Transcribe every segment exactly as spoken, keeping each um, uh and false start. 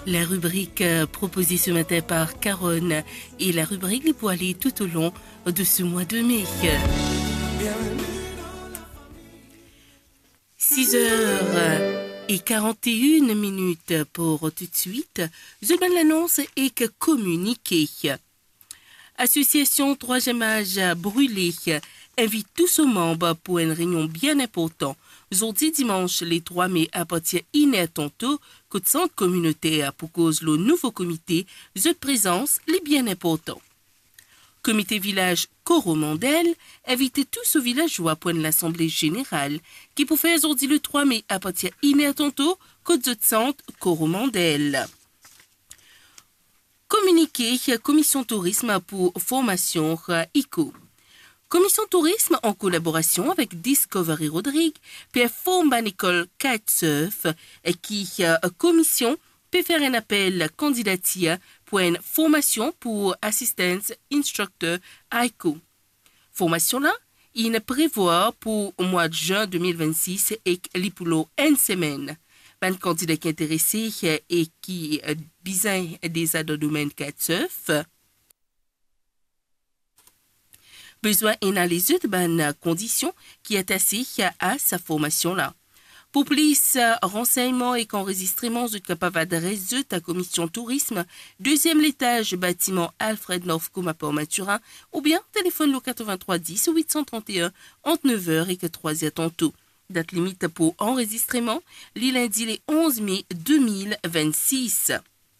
La rubrique euh, proposée ce matin par Caronne et la rubrique Les Poilés tout au long de ce mois de mai. six heures quarante et une minutes pour tout de suite. Je donne l'annonce et que communiquer. Association Troisième Âge Brûlé invite tous aux membres pour une réunion bien importante. Aujourd'hui dimanche, les trois mai, à partir d'iné tantôt, côte centre communautaire pour cause le nouveau comité, de présence, les bien importants. Comité village Coromandel, invitez tous aux villageois pour l'assemblée générale, qui pour faire aujourd'hui le trois mai, à partir d'iné tantôt, côte de centre Coromandel. Communiqué, commission tourisme pour formation I C O. Commission tourisme en collaboration avec Discovery Rodrigue, puis forme une école kitesurf qui euh, commission peut faire un appel candidature pour une formation pour assistance instructeur I C O. Formation là, il prévoit pour le mois de juin deux mille vingt-six et l'ipoulo une semaine. Un candidat qui est intéressé et qui a besoin des aides dans le domaine kitesurf. Besoin d'analyser de bonnes conditions qui est assez à sa formation-là. Pour plus de renseignements et enregistrements, vous êtes capable d'adresser à Commission Tourisme, deuxième étage, bâtiment Alfred North Comaport Maturin, ou bien téléphone le quatre-vingt-trois dix huit cent trente et un entre neuf heures et trois heures tantôt. Date limite pour enregistrement, le lundi le onze mai deux mille vingt-six.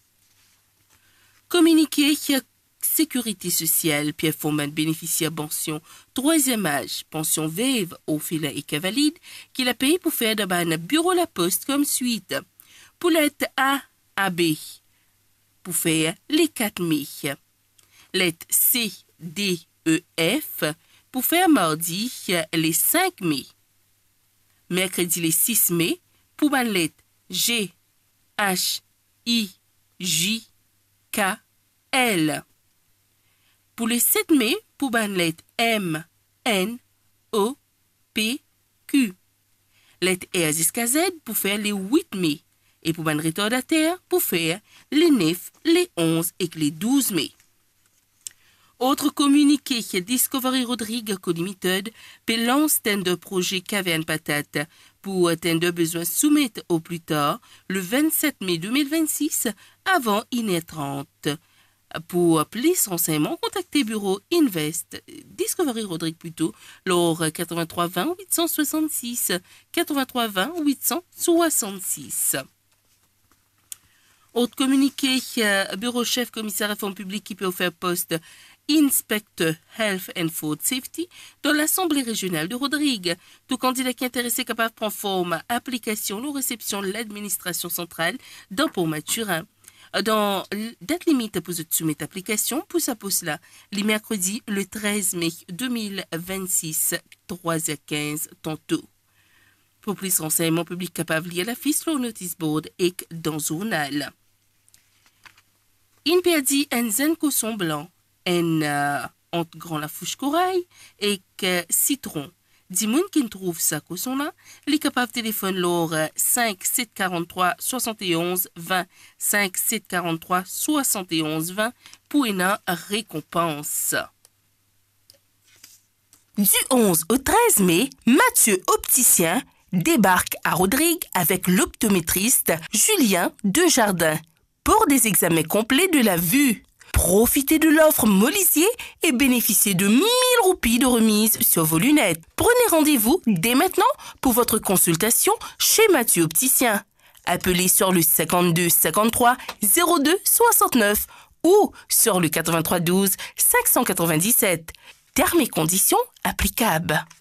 Communiqué Sécurité sociale, Pierre Fourman, bénéficiaire pension, troisième âge, pension veuve, au filet et cavalide, qu'il a payé pour faire d'un bureau la poste comme suite. Pour lettre A à B, pour faire les quatre mai. Lettre C, D, E, F, pour faire mardi les cinq mai. Mercredi les six mai, pour ma lettre G, H, I, J, K, L. Pour le sept mai, pour ban lettre M, N, O, P, Q. Lettre R jusqu'à Z pour faire les huit mai. Et pour ban retardataire, pour faire les neuf, les onze et les douze mai. Autre communiqué, Discovery Rodrigue Co-Limited, lance tender projet Caverne Patate pour tender besoin soumettre au plus tard le vingt-sept mai deux mille vingt-six avant une heure trente. Pour plus renseignements, contactez Bureau Invest, Discovery Rodrigue plutôt, lors quatre-vingt-trois vingt huit cent soixante-six, quatre-vingt-trois vingt huit cent soixante-six. Autre communiqué, Bureau Chef Commissaire à Fonds Publics qui peut faire poste Inspector Health and Food Safety dans l'Assemblée régionale de Rodrigue. Tout candidat qui est intéressé capable de prendre forme, application, ou réception de l'administration centrale d'impôt Maturin. Dans date limite pour soumettre application pour sa poste là, les mercredis le treize mai deux mille vingt-six, trois heures quinze tantôt. Pour plus de renseignements publics capables liés à la fiche, le notice board et dans le journal. Il perdit un zen cousson blanc, un euh, entre grand la fouche corail et que citron. Dis moun qui trouve ça cousson là, il est capable de téléphone lors cinq sept quarante-trois soixante et onze vingt, cinq sept quarante-trois soixante et onze vingt pour une récompense. Du onze au treize mai, Mathieu Opticien débarque à Rodrigue avec l'optométriste Julien Desjardins pour des examens complets de la vue. Profitez de l'offre Molisier et bénéficiez de mille roupies de remise sur vos lunettes. Prenez rendez-vous dès maintenant pour votre consultation chez Mathieu Opticien. Appelez sur le cinquante-deux cinquante-trois zéro deux soixante-neuf ou sur le quatre-vingt-trois douze cinq cent quatre-vingt-dix-sept. Termes et conditions applicables.